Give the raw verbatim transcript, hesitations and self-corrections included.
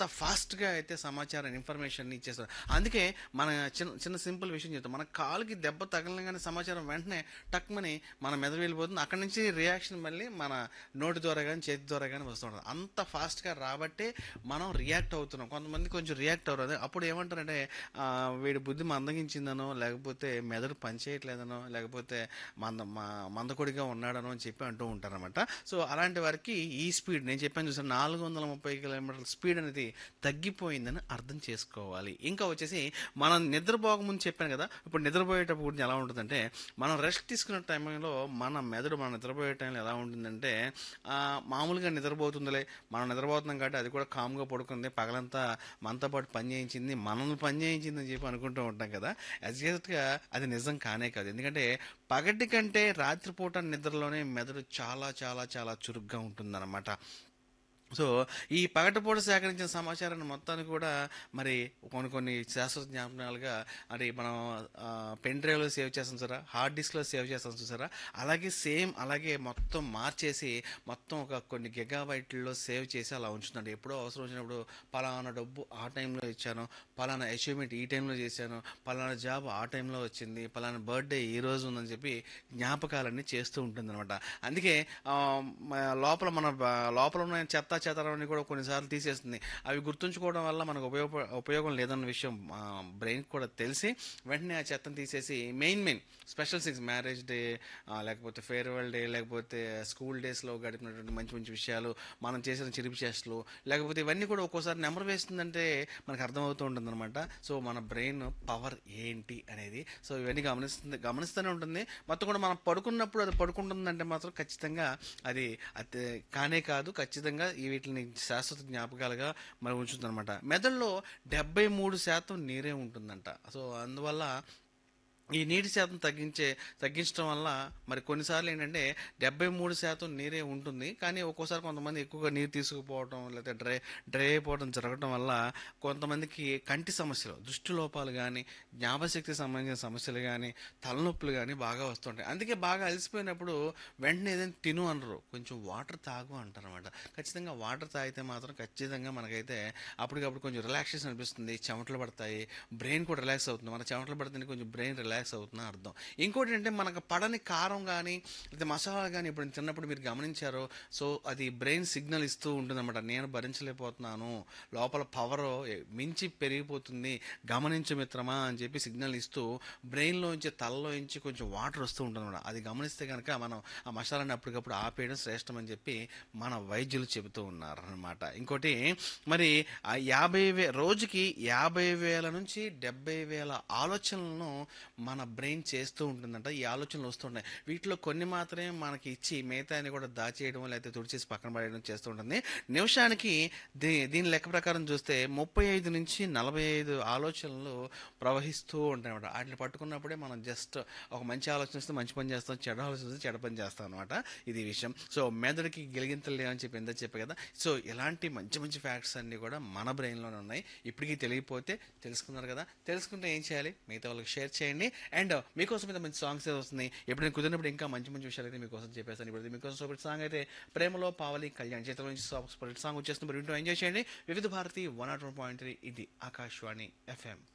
ఫాస్ట్గా అయితే సమాచారం ఇన్ఫర్మేషన్ ఇచ్చేస్తారు. అందుకే మన చిన్న చిన్న సింపుల్ విషయం చెప్తాం, మన కాలుకి దెబ్బ తగలగానే సమాచారం వెంటనే టక్మని మన మెదడు వెళ్ళిపోతుంది. అక్కడి నుంచి రియాక్షన్ మళ్ళీ మన నోటి ద్వారా కానీ చేతి ద్వారా కానీ వస్తూ ఉంటుంది. అంత ఫాస్ట్గా రాబట్టే మనం రియాక్ట్ అవుతున్నాం. కొంతమంది కొంచెం రియాక్ట్ అవ్వరు. అప్పుడు ఏమంటారంటే ఆ, వీడి బుద్ధి మందగించిందనో, లేకపోతే మెదడు పనిచేయట్లేదనో, లేకపోతే మంద మా- మందకొడిగా ఉన్నాడనో అని చెప్పి అంటూ ఉంటారనమాట. సో అలాంటి వారికి ఈ స్పీడ్ నేను చెప్పాను చూసాను, నాలుగు వందల ముప్పై కిలోమీటర్ల స్పీడ్ అనేది తగ్గిపోయిందని అర్థం చేసుకోవాలి. ఇంకా వచ్చేసి మనం నిద్రపోకముందు చెప్పాను కదా, ఇప్పుడు నిద్రపోయేటప్పుడు గురించి ఎలా ఉంటుందంటే, మనం రెస్ట్ తీసుకునే టైంలో మన మెదడు మనం నిద్రపోయే టైంలో ఎలా ఉంటుందంటే ఆ, మామూలుగా నిద్రపోతుందిలే, మనం నిద్రపోతున్నాం కాబట్టి అది కూడా కామ్గా పడుకుంది, పగలంతా మనతో పాటు పని చేయించింది, మనల్ని పని చేయించింది అని చెప్పి అనుకుంటూ ఉంటాం కదా. ఎగ్జాక్ట్గా అది నిజం కానే కాదు. ఎందుకంటే పగటి కంటే రాత్రిపూట నిద్రలోనే మెదడు చాలా చాలా చాలా చురుగ్గా ఉంటుందన్నమాట. సో ఈ పగటిపూట సేకరించిన సమాచారాన్ని మొత్తాన్ని కూడా మరి కొన్ని కొన్ని శాశ్వత జ్ఞాపకాలుగా మరి మనం పెన్ డ్రైవ్లో సేవ్ చేస్తాం చూసారా, హార్డ్ డిస్క్లో సేవ్ చేస్తాం చూసారా, అలాగే సేమ్ అలాగే మొత్తం మార్చేసి మొత్తం ఒక కొన్ని గిగాబైట్లలో సేవ్ చేసి అలా ఉంచుతుంది. ఎప్పుడో అవసరం వచ్చినప్పుడు పలానా డబ్బు ఆ టైంలో ఇచ్చాను, పలానా అచీవ్మెంట్ ఈ టైంలో చేశాను, పలానా జాబ్ ఆ టైంలో వచ్చింది, పలానా బర్త్డే ఈ రోజు ఉందని చెప్పి జ్ఞాపకాలన్నీ చేస్తూ ఉంటుంది అనమాట. అందుకే ఆ, మ- లోపల మన బ- లోపల ఉన్న చెత్త చెదరని కూడా కొన్నిసార్లు తీసేస్తుంది. అవి గుర్తుంచుకోవడం వల్ల మనకు ఉపయోగ ఉపయోగం లేదన్న విషయం బ్రెయిన్ కూడా తెలిసి వెంటనే ఆ చెత్తను తీసేసి main main special things, marriage day, లేకపోతే ఫేర్వెల్ డే, లేకపోతే స్కూల్ డేస్లో గడిపినటువంటి మంచి మంచి విషయాలు, మనం చేసిన చిలిపి చేష్టలు, లేకపోతే ఇవన్నీ కూడా ఒక్కోసారి నెంబర్ వేస్తుందంటే మనకు అర్థమవుతూ ఉంటుంది అనమాట. సో మన బ్రెయిన్ పవర్ ఏంటి అనేది, సో ఇవన్నీ గమనిస్తుంది గమనిస్తూనే ఉంటుంది. మొత్తం కూడా మనం పడుకున్నప్పుడు అది పడుకుంటుందంటే మాత్రం ఖచ్చితంగా అది అది కానే కాదు, ఖచ్చితంగా ఈ వీటిని శాశ్వత జ్ఞాపకాలుగా మరి ఉంచుతుందన్నమాట. మెదడులో డెబ్బై మూడు శాతం నీరే ఉంటుందంట. సో అందువల్ల ఈ నీటి శాతం తగ్గించే తగ్గించడం వల్ల మరి కొన్నిసార్లు ఏంటంటే డెబ్బై మూడు శాతం నీరే ఉంటుంది, కానీ ఒక్కోసారి కొంతమంది ఎక్కువగా నీరు తీసుకుపోవడం లేకపోతే డ్రై డ్రై అయిపోవడం జరగడం వల్ల కొంతమందికి కంటి సమస్యలు, దృష్టి లోపాలు కానీ, జ్ఞాపశక్తికి సంబంధించిన సమస్యలు కానీ, తలనొప్పులు కానీ బాగా వస్తుంటాయి. అందుకే బాగా అలసిపోయినప్పుడు వెంటనే ఏదైనా తిను అనరు, కొంచెం వాటర్ తాగు అంటారు అనమాట. ఖచ్చితంగా వాటర్ తాగితే మాత్రం ఖచ్చితంగా మనకైతే అప్పటికప్పుడు కొంచెం రిలాక్సేషన్ అనిపిస్తుంది, చెమటలు పడతాయి, బ్రెయిన్ కూడా రిలాక్స్ అవుతుంది. మన చెమటలు పడుతుంది, కొంచెం బ్రెయిన్ రిలాక్స్ అవుతుందని అర్థం. ఇంకోటి ఏంటంటే మనకు పడని కారం కానీ లేదా మసాలా కానీ ఇప్పుడు తిన్నప్పుడు మీరు గమనించారో, సో అది బ్రెయిన్ సిగ్నల్ ఇస్తూ ఉంటుందన్నమాట, నేను భరించలేకపోతున్నాను, లోపల పవర్ మించి పెరిగిపోతుంది, గమనించు మిత్రమా అని చెప్పి సిగ్నల్ ఇస్తూ బ్రెయిన్లోంచి తలలోంచి కొంచెం వాటర్ వస్తూ ఉంటుందన్నమాట. అది గమనిస్తే కనుక మనం ఆ మసాలాని అప్పటికప్పుడు ఆపేయడం శ్రేష్టం అని చెప్పి మన వైద్యులు చెబుతూ ఉన్నారనమాట. ఇంకోటి మరి ఆ యాభై వే రోజుకి యాభై వేల నుంచి డెబ్బై వేల ఆలోచనలను మన బ్రెయిన్ చేస్తూ ఉంటుందంట. ఈ ఆలోచనలు వస్తుంటాయి, వీటిలో కొన్ని మాత్రమే మనకి ఇచ్చి మిగతాన్ని కూడా దాచేయడం లేకపోతే తుడిచేసి పక్కన పడేయడం చేస్తూ ఉంటుంది. నిమిషానికి దీ దీని లెక్క ప్రకారం చూస్తే ముప్పై ఐదు నుంచి నలభై ఐదు ఆలోచనలు ప్రవహిస్తూ ఉంటాయి అనమాట. వాటిని పట్టుకున్నప్పుడే మనం జస్ట్ ఒక మంచి ఆలోచన వస్తే మంచి పని చేస్తాం, చెడు ఆలోచన వస్తే చెడు పని చేస్తాం అనమాట. ఇది విషయం. సో మెదడుకి గిలిగింతలు లేవని చెప్పి ఎంత చెప్పే కదా. సో ఇలాంటి మంచి మంచి ఫ్యాక్ట్స్ అన్నీ కూడా మన బ్రెయిన్లోనే ఉన్నాయి. ఇప్పటికీ తెలియకపోతే తెలుసుకున్నారు కదా, తెలుసుకుంటే ఏం చేయాలి, మిగతా వాళ్ళకి షేర్ చేయండి. అండ్ మీకోసం అయితే మంచి సాంగ్స్ వస్తున్నాయి, ఎప్పుడైనా కుదిరినప్పుడు ఇంకా మంచి మంచి విషయాలు అయితే మీకోసం చెప్పేస్తాను. ఇప్పుడు మీకోసం సూపర్ సాంగ్ అయితే ప్రేమలో పావలి కళ్యాణ్ చేతుల నుంచి సూపర్ సాంగ్ వచ్చేస్తుంది. మరి వింటూ ఎంజాయ్ చేయండి. వివిధ Bharati one not one point three, ఇది ఆకాశవాణి ఎఫ్ఎం.